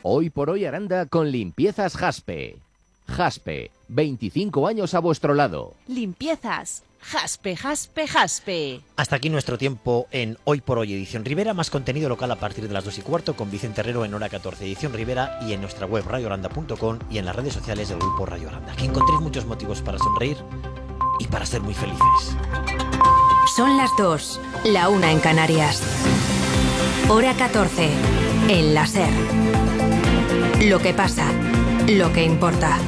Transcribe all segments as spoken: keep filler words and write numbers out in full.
Hoy por hoy Aranda con Limpiezas Jaspe. Jaspe, veinticinco años a vuestro lado. Limpiezas Jaspe, Jaspe, Jaspe. Hasta aquí nuestro tiempo en Hoy por Hoy Edición Rivera, más contenido local a partir de las dos y cuarto con Vicente Herrero en hora catorce Edición Rivera y en nuestra web radio aranda punto com y en las redes sociales del Grupo Radio Aranda. Aquí encontréis muchos motivos para sonreír y para ser muy felices. Son las dos, la una en Canarias. Hora catorce, en la SER. Lo que pasa, lo que importa.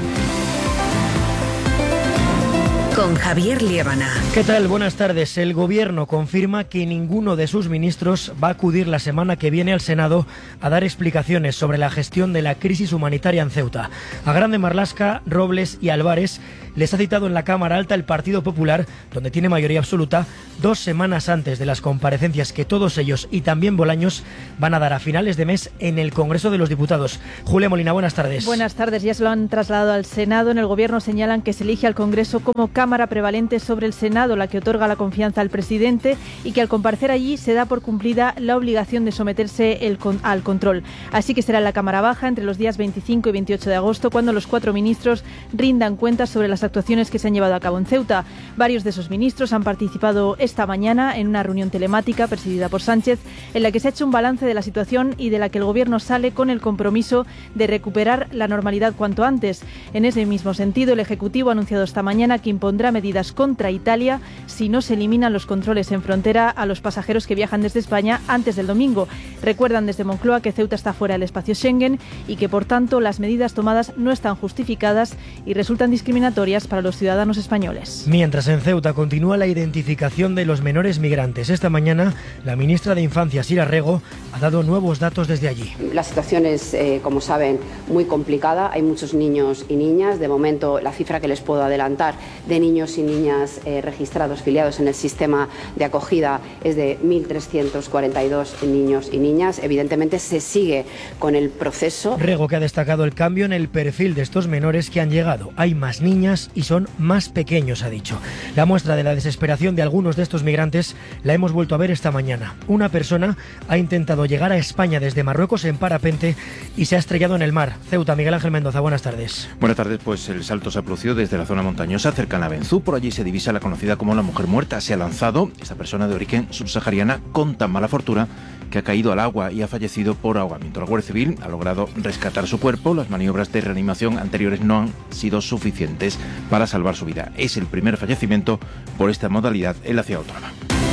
Con Javier Liébana. ¿Qué tal? Buenas tardes. El Gobierno confirma que ninguno de sus ministros va a acudir la semana que viene al Senado a dar explicaciones sobre la gestión de la crisis humanitaria en Ceuta. A Grande Marlaska, Robles y Álvarez les ha citado en la Cámara Alta el Partido Popular, donde tiene mayoría absoluta, dos semanas antes de las comparecencias que todos ellos y también Bolaños van a dar a finales de mes en el Congreso de los Diputados. Julia Molina, buenas tardes. Buenas tardes. Ya se lo han trasladado al Senado. En el Gobierno señalan que se elige al Congreso como Cámara prevalente sobre el Senado, la que otorga la confianza al presidente, y que al comparecer allí se da por cumplida la obligación de someterse el con, al control. Así que será en la Cámara Baja entre los días veinticinco y veintiocho de agosto cuando los cuatro ministros rindan cuentas sobre las actuaciones que se han llevado a cabo en Ceuta. Varios de esos ministros han participado esta mañana en una reunión telemática presidida por Sánchez, en la que se ha hecho un balance de la situación y de la que el Gobierno sale con el compromiso de recuperar la normalidad cuanto antes. En ese mismo sentido, el Ejecutivo ha anunciado esta mañana que impondrá medidas contra Italia si no se eliminan los controles en frontera a los pasajeros que viajan desde España antes del domingo. Recuerdan desde Moncloa que Ceuta está fuera del espacio Schengen y que, por tanto, las medidas tomadas no están justificadas y resultan discriminatorias para los ciudadanos españoles. Mientras en Ceuta continúa la identificación de los menores migrantes. Esta mañana, la ministra de Infancia, Sira Rego, ha dado nuevos datos desde allí. La situación es, eh, como saben, muy complicada. Hay muchos niños y niñas. De momento, la cifra que les puedo adelantar de niños y niñas eh, registrados, filiados en el sistema de acogida es de mil trescientos cuarenta y dos niños y niñas. Evidentemente, se sigue con el proceso. Rego, que ha destacado el cambio en el perfil de estos menores que han llegado. Hay más niñas y son más pequeños, ha dicho. La muestra de la desesperación de algunos de estos migrantes la hemos vuelto a ver esta mañana. Una persona ha intentado llegar a España desde Marruecos en parapente y se ha estrellado en el mar. Ceuta, Miguel Ángel Mendoza, buenas tardes. Buenas tardes, pues el salto se ha producido desde la zona montañosa cercana a Benzú. Por allí se divisa la conocida como la mujer muerta. Se ha lanzado esta persona de origen subsahariana con tan mala fortuna que ha caído al agua y ha fallecido por ahogamiento. La Guardia Civil ha logrado rescatar su cuerpo. Las maniobras de reanimación anteriores no han sido suficientes para salvar su vida. Es el primer fallecimiento por esta modalidad en la ciudad autónoma.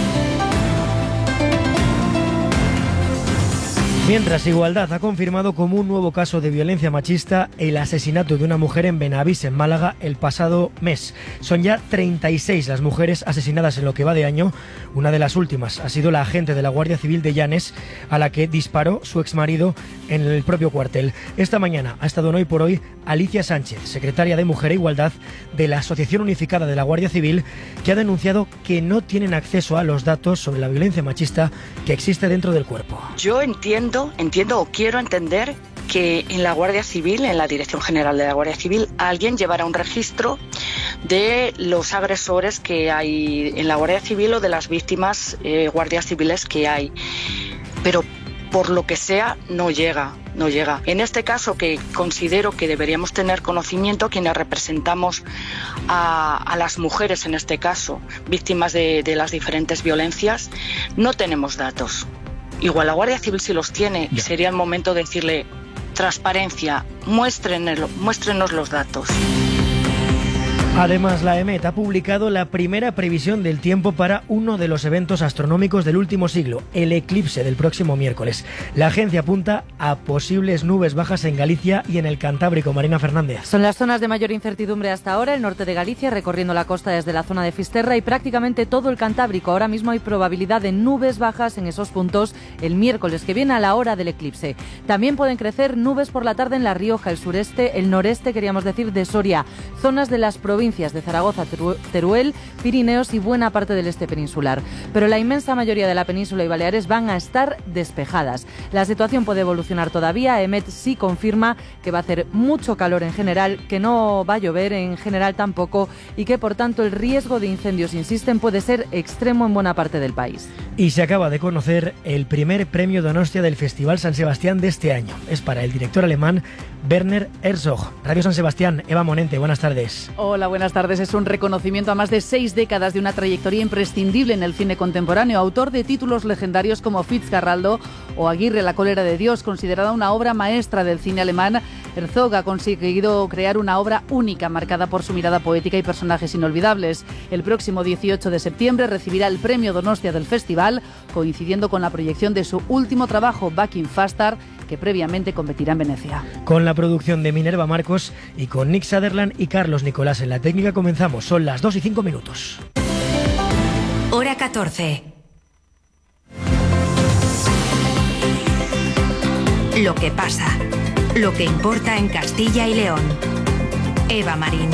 Mientras, Igualdad ha confirmado como un nuevo caso de violencia machista el asesinato de una mujer en Benavís, en Málaga, el pasado mes. Son ya treinta y seis las mujeres asesinadas en lo que va de año. Una de las últimas ha sido la agente de la Guardia Civil de Llanes, a la que disparó su exmarido en el propio cuartel. Esta mañana ha estado en Hoy por Hoy Alicia Sánchez, secretaria de Mujer e Igualdad de la Asociación Unificada de la Guardia Civil, que ha denunciado que no tienen acceso a los datos sobre la violencia machista que existe dentro del cuerpo. Yo entiendo Entiendo o quiero entender que en la Guardia Civil, en la Dirección General de la Guardia Civil, alguien llevará un registro de los agresores que hay en la Guardia Civil o de las víctimas eh, guardias civiles que hay. Pero por lo que sea, no llega, no llega. En este caso, que considero que deberíamos tener conocimiento quienes representamos a, a las mujeres, en este caso, víctimas de, de las diferentes violencias, no tenemos datos. Igual la Guardia Civil sí los tiene y sería el momento de decirle: transparencia, muéstrenos, muéstrenos los datos. Además, la EMET ha publicado la primera previsión del tiempo para uno de los eventos astronómicos del último siglo, el eclipse del próximo miércoles. La agencia apunta a posibles nubes bajas en Galicia y en el Cantábrico. Marina Fernández. Son las zonas de mayor incertidumbre hasta ahora, el norte de Galicia, recorriendo la costa desde la zona de Fisterra y prácticamente todo el Cantábrico. Ahora mismo hay probabilidad de nubes bajas en esos puntos el miércoles que viene a la hora del eclipse. También pueden crecer nubes por la tarde en La Rioja, el sureste, el noreste, queríamos decir, de Soria, zonas de las provincias provincias de Zaragoza, Teruel, Pirineos y buena parte del este peninsular. Pero la inmensa mayoría de la península y Baleares van a estar despejadas. La situación puede evolucionar todavía. EMET sí confirma que va a hacer mucho calor en general, que no va a llover en general tampoco y que por tanto el riesgo de incendios, insisten, puede ser extremo en buena parte del país. Y se acaba de conocer el primer premio Donostia del Festival San Sebastián de este año. Es para el director alemán Werner Herzog. Radio San Sebastián, Eva Monente, buenas tardes. Hola, buenas tardes. Es un reconocimiento a más de seis décadas de una trayectoria imprescindible en el cine contemporáneo. Autor de títulos legendarios como Fitzcarraldo o Aguirre, la cólera de Dios, considerada una obra maestra del cine alemán, Herzog ha conseguido crear una obra única, marcada por su mirada poética y personajes inolvidables. El próximo dieciocho de septiembre recibirá el premio Donostia del festival, coincidiendo con la proyección de su último trabajo, Back in Faster, que previamente competirá en Venecia. Con la producción de Minerva Marcos y con Nick Sutherland y Carlos Nicolás en la técnica comenzamos. Son las dos y cinco minutos. Hora catorce. Lo que pasa, lo que importa en Castilla y León. Eva Marín.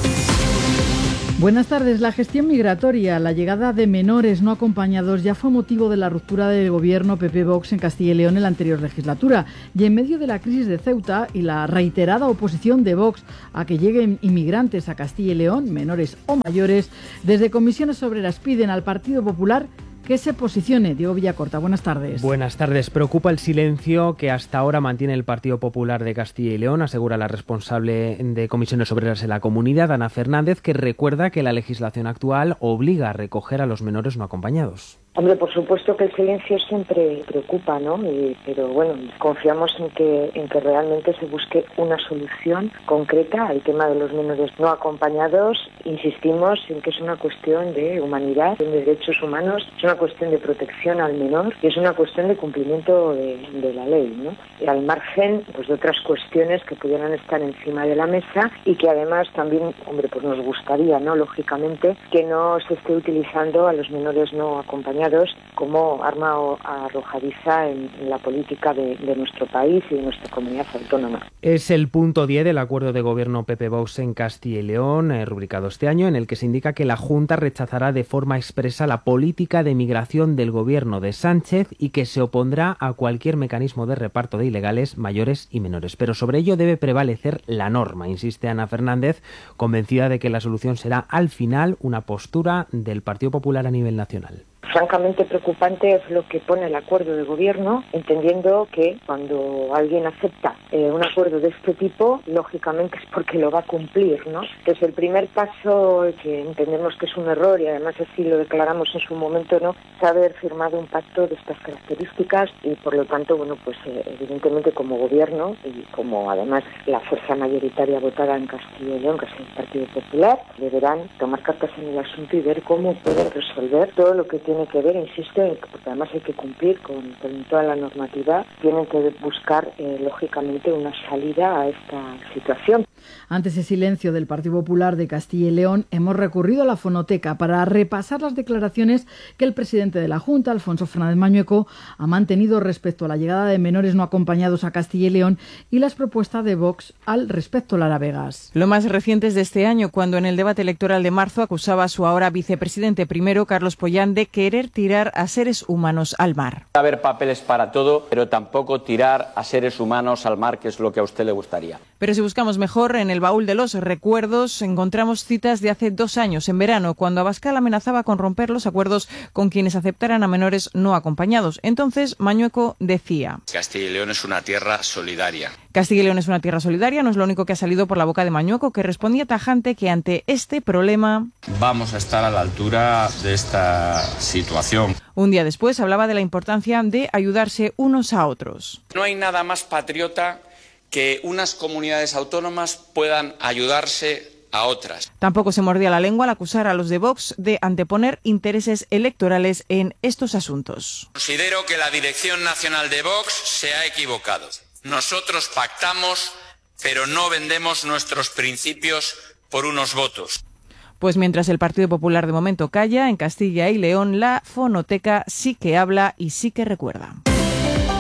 Buenas tardes. La gestión migratoria, la llegada de menores no acompañados ya fue motivo de la ruptura del gobierno P P-Vox en Castilla y León en la anterior legislatura. Y en medio de la crisis de Ceuta y la reiterada oposición de Vox a que lleguen inmigrantes a Castilla y León, menores o mayores, desde Comisiones Obreras piden al Partido Popular que se posicione. Diego Villacorta, buenas tardes. Buenas tardes. Preocupa el silencio que hasta ahora mantiene el Partido Popular de Castilla y León, asegura la responsable de Comisiones Obreras en la comunidad, Ana Fernández, que recuerda que la legislación actual obliga a recoger a los menores no acompañados. Hombre, por supuesto que el silencio siempre preocupa, ¿no? Y, pero bueno, confiamos en que en que realmente se busque una solución concreta al tema de los menores no acompañados. Insistimos en que es una cuestión de humanidad, de derechos humanos, es una cuestión de protección al menor y es una cuestión de cumplimiento de, de la ley, ¿no? Y al margen, pues, de otras cuestiones que pudieran estar encima de la mesa y que además también, hombre, pues nos gustaría, ¿no? Lógicamente, que no se esté utilizando a los menores no acompañados como arma arrojadiza en, en la política de, de nuestro país y de nuestra comunidad autónoma. Es el punto diez del acuerdo de gobierno P P-Vox en Castilla y León, eh, rubricado este año, en el que se indica que la Junta rechazará de forma expresa la política de migración del gobierno de Sánchez y que se opondrá a cualquier mecanismo de reparto de ilegales mayores y menores. Pero sobre ello debe prevalecer la norma, insiste Ana Fernández, convencida de que la solución será al final una postura del Partido Popular a nivel nacional. Francamente preocupante es lo que pone el acuerdo de gobierno, entendiendo que cuando alguien acepta eh, un acuerdo de este tipo, lógicamente es porque lo va a cumplir, ¿no? Entonces el primer paso, que entendemos que es un error y además así lo declaramos en su momento, ¿no?, es haber firmado un pacto de estas características y por lo tanto, bueno, pues eh, evidentemente como gobierno y como además la fuerza mayoritaria votada en Castilla y León, que es el Partido Popular, deberán tomar cartas en el asunto y ver cómo pueden resolver todo lo que tiene que ver, insisto, porque además hay que cumplir con, con toda la normativa, tienen que buscar eh, lógicamente una salida a esta situación. Ante ese silencio del Partido Popular de Castilla y León, hemos recurrido a la fonoteca para repasar las declaraciones que el presidente de la Junta, Alfonso Fernández Mañueco, ha mantenido respecto a la llegada de menores no acompañados a Castilla y León y las propuestas de Vox al respecto. Lara Vegas. Lo más reciente es de este año, cuando en el debate electoral de marzo acusaba a su ahora vicepresidente primero, Carlos Pollán, de querer tirar a seres humanos al mar. Va a haber papeles para todo, pero tampoco tirar a seres humanos al mar, que es lo que a usted le gustaría. Pero si buscamos mejor, en el baúl de los recuerdos encontramos citas de hace dos años, en verano, cuando Abascal amenazaba con romper los acuerdos con quienes aceptaran a menores no acompañados. Entonces, Mañueco decía: Castilla y León es una tierra solidaria. Castilla y León es una tierra solidaria, no es lo único que ha salido por la boca de Mañueco, que respondía tajante que ante este problema vamos a estar a la altura de esta situación. Un día después hablaba de la importancia de ayudarse unos a otros. No hay nada más patriota que unas comunidades autónomas puedan ayudarse a otras. Tampoco se mordía la lengua al acusar a los de Vox de anteponer intereses electorales en estos asuntos. Considero que la Dirección Nacional de Vox se ha equivocado. Nosotros pactamos, pero no vendemos nuestros principios por unos votos. Pues mientras el Partido Popular de momento calla, en Castilla y León la fonoteca sí que habla y sí que recuerda.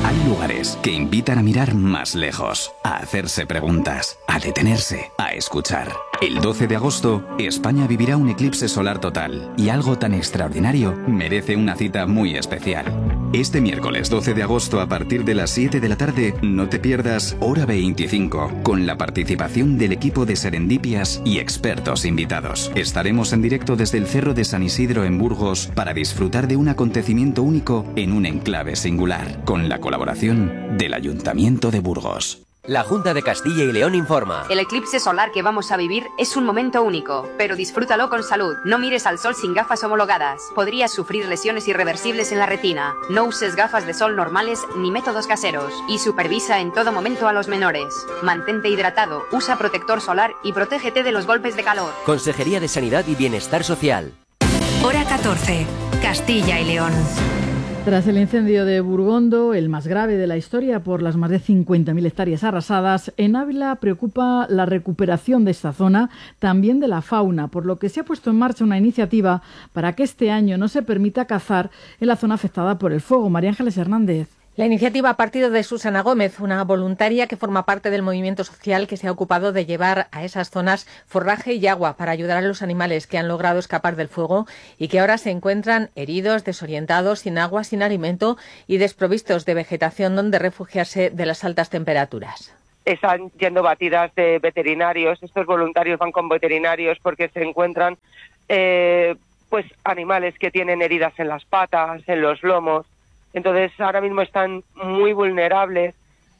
Hay lugares que invitan a mirar más lejos, a hacerse preguntas, a detenerse, a escuchar. El doce de agosto, España vivirá un eclipse solar total y algo tan extraordinario merece una cita muy especial. Este miércoles doce de agosto a partir de las siete de la tarde, no te pierdas Hora veinticinco, con la participación del equipo de Serendipias y expertos invitados. Estaremos en directo desde el Cerro de San Isidro en Burgos para disfrutar de un acontecimiento único en un enclave singular, con la colaboración del Ayuntamiento de Burgos. La Junta de Castilla y León informa. El eclipse solar que vamos a vivir es un momento único, pero disfrútalo con salud. No mires al sol sin gafas homologadas. Podrías sufrir lesiones irreversibles en la retina. No uses gafas de sol normales ni métodos caseros. Y supervisa en todo momento a los menores. Mantente hidratado, usa protector solar y protégete de los golpes de calor. Consejería de Sanidad y Bienestar Social. Hora catorce. Castilla y León. Tras el incendio de Burgondo, el más grave de la historia por las más de cincuenta mil hectáreas arrasadas, en Ávila preocupa la recuperación de esta zona, también de la fauna, por lo que se ha puesto en marcha una iniciativa para que este año no se permita cazar en la zona afectada por el fuego. María Ángeles Hernández. La iniciativa ha partido de Susana Gómez, una voluntaria que forma parte del movimiento social que se ha ocupado de llevar a esas zonas forraje y agua para ayudar a los animales que han logrado escapar del fuego y que ahora se encuentran heridos, desorientados, sin agua, sin alimento y desprovistos de vegetación donde refugiarse de las altas temperaturas. Están yendo batidas de veterinarios, estos voluntarios van con veterinarios porque se encuentran eh, pues animales que tienen heridas en las patas, en los lomos. Entonces ahora mismo están muy vulnerables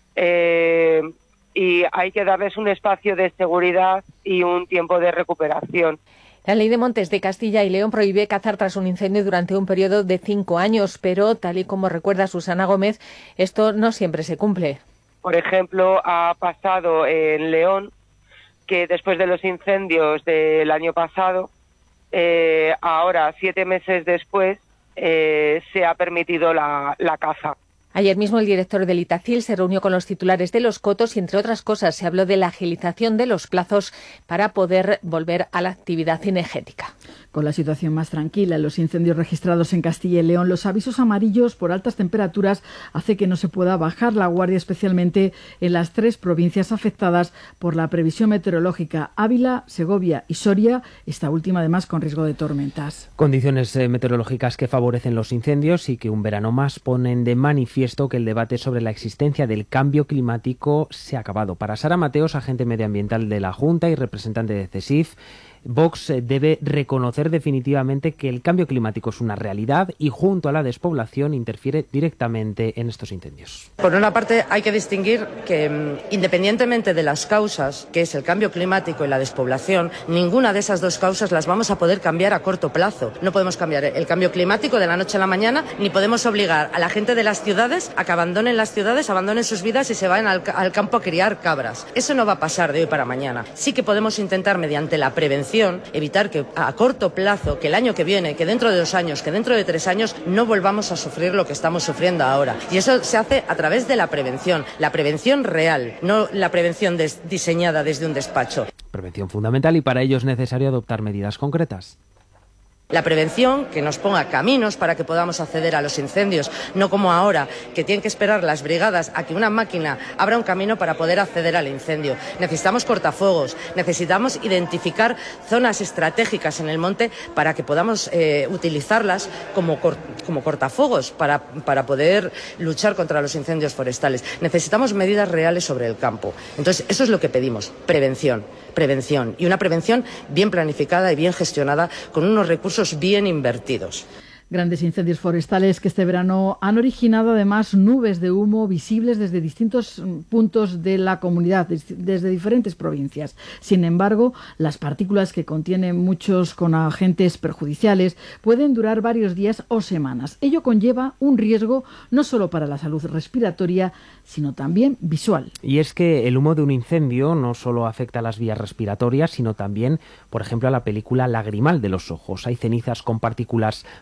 eh, y hay que darles un espacio de seguridad y un tiempo de recuperación. La Ley de Montes de Castilla y León prohíbe cazar tras un incendio durante un periodo de cinco años, pero tal y como recuerda Susana Gómez, esto no siempre se cumple. Por ejemplo, ha pasado en León que después de los incendios del año pasado, eh, ahora siete meses después, Eh, se ha permitido la, la caza. Ayer mismo el director del Itacil se reunió con los titulares de los cotos y, entre otras cosas, se habló de la agilización de los plazos para poder volver a la actividad cinegética. Con la situación más tranquila en los incendios registrados en Castilla y León, los avisos amarillos por altas temperaturas hace que no se pueda bajar la guardia, especialmente en las tres provincias afectadas por la previsión meteorológica: Ávila, Segovia y Soria, esta última además con riesgo de tormentas. Condiciones eh, meteorológicas que favorecen los incendios y que un verano más ponen de manifiesto que el debate sobre la existencia del cambio climático se ha acabado. Para Sara Mateos, agente medioambiental de la Junta y representante de CESIF, Vox debe reconocer definitivamente que el cambio climático es una realidad y junto a la despoblación interfiere directamente en estos incendios. Por una parte hay que distinguir que independientemente de las causas, que es el cambio climático y la despoblación, ninguna de esas dos causas las vamos a poder cambiar a corto plazo. No podemos cambiar el cambio climático de la noche a la mañana, ni podemos obligar a la gente de las ciudades a que abandonen las ciudades, abandonen sus vidas y se vayan al, al campo a criar cabras. Eso no va a pasar de hoy para mañana. Sí que podemos intentar mediante la prevención evitar que a corto plazo, que el año que viene, que dentro de dos años, que dentro de tres años, no volvamos a sufrir lo que estamos sufriendo ahora. Y eso se hace a través de la prevención, la prevención real, no la prevención des- diseñada desde un despacho. Prevención fundamental y para ello es necesario adoptar medidas concretas. La prevención, que nos ponga caminos para que podamos acceder a los incendios, no como ahora, que tienen que esperar las brigadas a que una máquina abra un camino para poder acceder al incendio. Necesitamos cortafuegos, necesitamos identificar zonas estratégicas en el monte para que podamos eh, utilizarlas como, cor- como cortafuegos para, para poder luchar contra los incendios forestales. Necesitamos medidas reales sobre el campo. Entonces, eso es lo que pedimos, prevención. Prevención y una prevención bien planificada y bien gestionada con unos recursos bien invertidos. Grandes incendios forestales que este verano han originado además nubes de humo visibles desde distintos puntos de la comunidad, desde diferentes provincias. Sin embargo, las partículas que contienen muchos con agentes perjudiciales pueden durar varios días o semanas. Ello conlleva un riesgo no solo para la salud respiratoria, sino también visual. Y es que el humo de un incendio no solo afecta a las vías respiratorias, sino también, por ejemplo, a la película lagrimal de los ojos. Hay cenizas con partículas prácticamente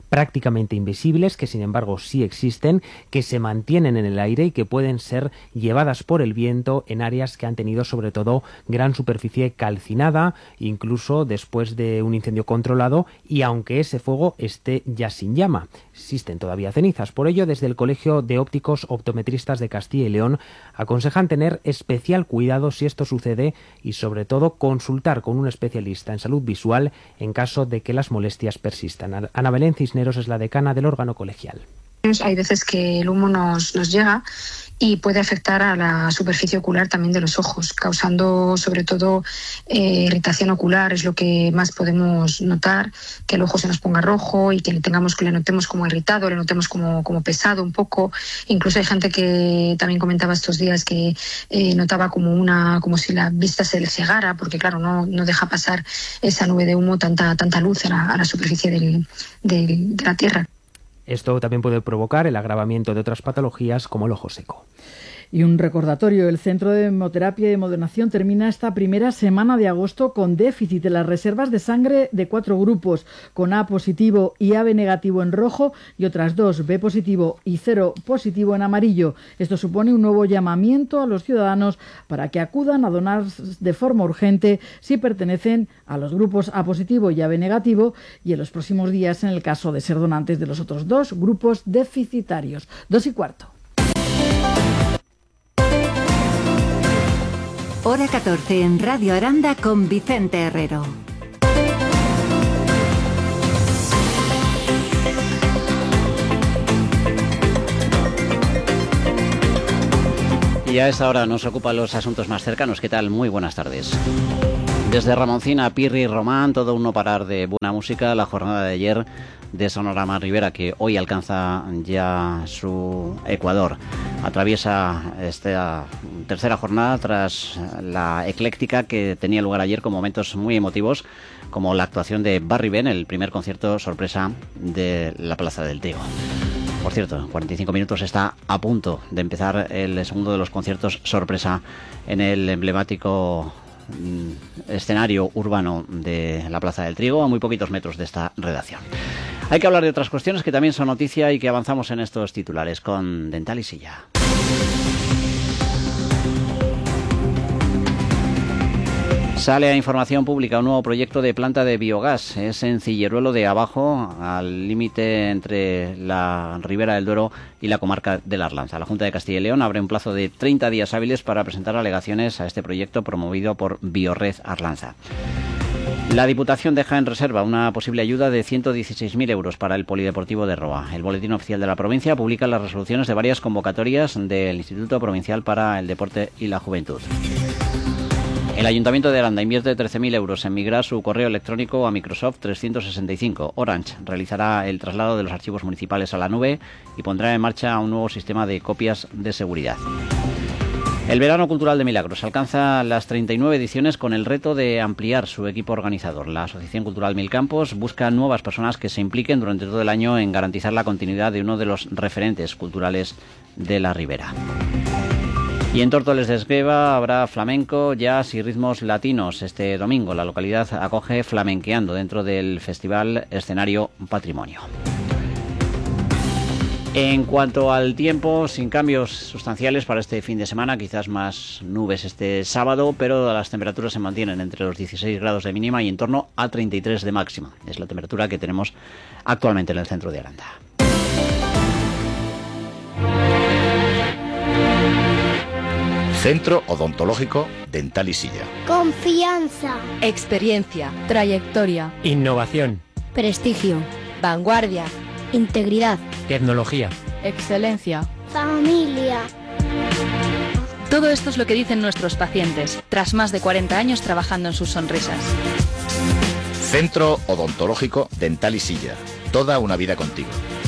lógicamente invisibles, que sin embargo sí existen, que se mantienen en el aire y que pueden ser llevadas por el viento en áreas que han tenido sobre todo gran superficie calcinada, incluso después de un incendio controlado, y aunque ese fuego esté ya sin llama. Existen todavía cenizas. Por ello, desde el Colegio de Ópticos Optometristas de Castilla y León aconsejan tener especial cuidado si esto sucede y sobre todo consultar con un especialista en salud visual en caso de que las molestias persistan. Ana Belén Cisneros es la decana del órgano colegial. Hay veces que el humo nos, nos llega y puede afectar a la superficie ocular también de los ojos, causando sobre todo eh, irritación ocular. Es lo que más podemos notar, que el ojo se nos ponga rojo y que le tengamos que le notemos como irritado, le notemos como, como pesado un poco. Incluso hay gente que también comentaba estos días que eh, notaba como una como si la vista se le cegara, porque claro, no, no deja pasar esa nube de humo tanta, tanta luz a la, a la superficie del, del, de la Tierra. Esto también puede provocar el agravamiento de otras patologías como el ojo seco. Y un recordatorio, el Centro de Hemoterapia y Hemodonación termina esta primera semana de agosto con déficit de las reservas de sangre de cuatro grupos, con A positivo y A B negativo en rojo y otras dos, B positivo y cero positivo en amarillo. Esto supone un nuevo llamamiento a los ciudadanos para que acudan a donar de forma urgente si pertenecen a los grupos A positivo y A B negativo, y en los próximos días en el caso de ser donantes de los otros dos grupos deficitarios. Dos y cuarto. Hora catorce en Radio Aranda con Vicente Herrero. Y a esta hora nos ocupan los asuntos más cercanos. ¿Qué tal? Muy buenas tardes. Desde Ramoncín a Pirri y Román, todo un no parar de buena música. La jornada de ayer de Sonorama Ribera, que hoy alcanza ya su Ecuador. Atraviesa esta tercera jornada tras la ecléctica que tenía lugar ayer con momentos muy emotivos, como la actuación de Barry Ben, el primer concierto sorpresa de la Plaza del Trigo. Por cierto, en cuarenta y cinco minutos está a punto de empezar el segundo de los conciertos sorpresa en el emblemático escenario urbano de la Plaza del Trigo, a muy poquitos metros de esta redacción. Hay que hablar de otras cuestiones que también son noticia y que avanzamos en estos titulares con Dental y Silla. Sale a información pública un nuevo proyecto de planta de biogás. Es en Cilleruelo de Abajo, al límite entre la Ribera del Duero y la comarca de la Arlanza. La Junta de Castilla y León abre un plazo de treinta días hábiles para presentar alegaciones a este proyecto promovido por Biored Arlanza. La Diputación deja en reserva una posible ayuda de ciento dieciséis mil euros para el Polideportivo de Roa. El Boletín Oficial de la Provincia publica las resoluciones de varias convocatorias del Instituto Provincial para el Deporte y la Juventud. El Ayuntamiento de Aranda invierte trece mil euros en migrar su correo electrónico a Microsoft trescientos sesenta y cinco. Orange realizará el traslado de los archivos municipales a la nube y pondrá en marcha un nuevo sistema de copias de seguridad. El Verano Cultural de Milagros alcanza las treinta y nueve ediciones con el reto de ampliar su equipo organizador. La Asociación Cultural Mil Campos busca nuevas personas que se impliquen durante todo el año en garantizar la continuidad de uno de los referentes culturales de la Ribera. Y en Tórtoles de Esgueva habrá flamenco, jazz y ritmos latinos. Este domingo la localidad acoge Flamenqueando dentro del Festival Escenario Patrimonio. En cuanto al tiempo, sin cambios sustanciales para este fin de semana, quizás más nubes este sábado, pero las temperaturas se mantienen entre los dieciséis grados de mínima y en torno a treinta y tres de máxima. Es la temperatura que tenemos actualmente en el centro de Aranda. Centro Odontológico Dental y Silla. Confianza. Experiencia. Trayectoria. Innovación. Prestigio. Vanguardia. Integridad. Tecnología. Excelencia. Familia. Todo esto es lo que dicen nuestros pacientes, tras más de cuarenta años trabajando en sus sonrisas. Centro Odontológico Dental y Silla. Toda una vida contigo.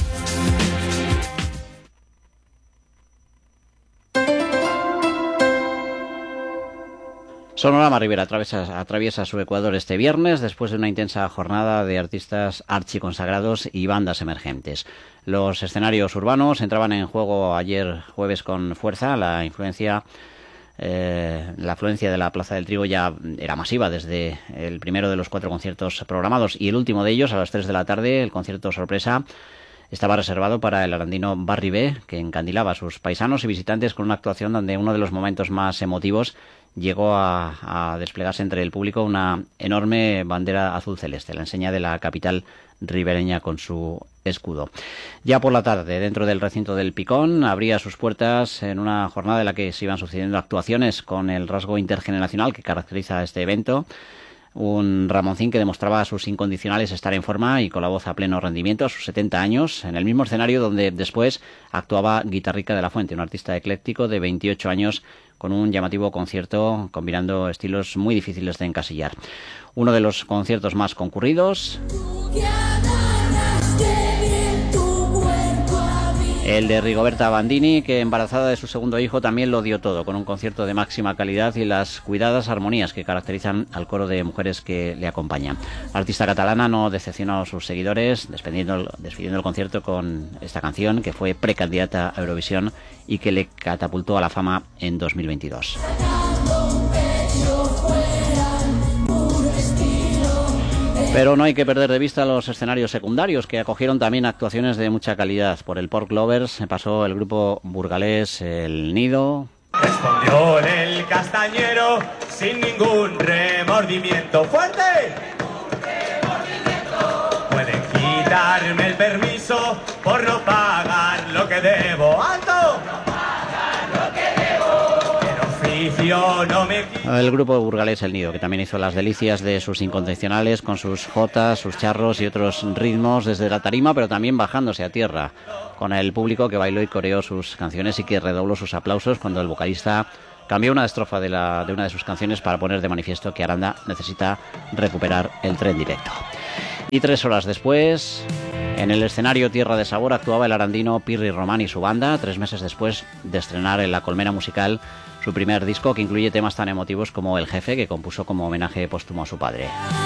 Sonorama Ribera atraviesa, atraviesa su Ecuador este viernes después de una intensa jornada de artistas archiconsagrados y bandas emergentes. Los escenarios urbanos entraban en juego ayer jueves con fuerza. La influencia, eh, la afluencia de la Plaza del Trigo ya era masiva desde el primero de los cuatro conciertos programados y el último de ellos a las tres de la tarde, el concierto sorpresa estaba reservado para el arandino Barri B, que encandilaba a sus paisanos y visitantes con una actuación donde uno de los momentos más emotivos llegó a, a desplegarse entre el público una enorme bandera azul celeste, la enseña de la capital ribereña con su escudo. Ya por la tarde, dentro del recinto del Picón, abría sus puertas en una jornada en la que se iban sucediendo actuaciones con el rasgo intergeneracional que caracteriza a este evento. Un Ramoncín que demostraba a sus incondicionales estar en forma y con la voz a pleno rendimiento a sus setenta años, en el mismo escenario donde después actuaba Guitarrica de la Fuente, un artista ecléctico de veintiocho años con un llamativo concierto combinando estilos muy difíciles de encasillar. Uno de los conciertos más concurridos, el de Rigoberta Bandini, que embarazada de su segundo hijo también lo dio todo, con un concierto de máxima calidad y las cuidadas armonías que caracterizan al coro de mujeres que le acompañan. La artista catalana no decepcionó a sus seguidores, despidiendo, despidiendo el concierto con esta canción, que fue precandidata a Eurovisión y que le catapultó a la fama en dos mil veintidós. Pero no hay que perder de vista los escenarios secundarios, que acogieron también actuaciones de mucha calidad. Por el Pork Lovers pasó el grupo burgalés El Nido. Respondió el castañero sin ningún remordimiento. ¡Fuerte! Pueden quitarme el permiso por no pagar lo que debo. ¡Alto! No me... El grupo burgalés El Nido, que también hizo las delicias de sus incondicionales con sus jotas, sus charros y otros ritmos desde la tarima, pero también bajándose a tierra, con el público que bailó y coreó sus canciones y que redobló sus aplausos cuando el vocalista cambió una estrofa de, la, de una de sus canciones para poner de manifiesto que Aranda necesita recuperar el tren directo. Y tres horas después, en el escenario Tierra de Sabor, actuaba el arandino Pirri Román y su banda, tres meses después de estrenar en La Colmena Musical su primer disco, que incluye temas tan emotivos como El Jefe, que compuso como homenaje póstumo a su padre.